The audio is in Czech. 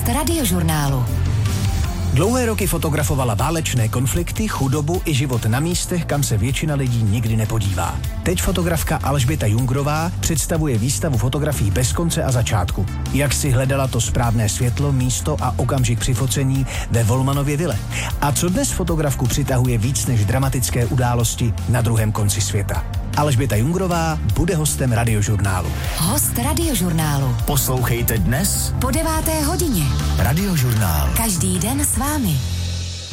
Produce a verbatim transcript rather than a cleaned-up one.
Host Radiožurnálu. Dlouhé roky fotografovala válečné konflikty, chudobu i život na místech, kam se většina lidí nikdy nepodívá. Teď fotografka Alžběta Jungrová představuje výstavu fotografií bez konce a začátku. Jak si hledala to správné světlo, místo a okamžik při focení ve Volmanově vile. A co dnes fotografku přitahuje víc než dramatické události na druhém konci světa. Alžběta Jungrová bude hostem Radiožurnálu. Host Radiožurnálu. Poslouchejte dnes Po deváté hodině. Radiožurnál. Každý den s vámi.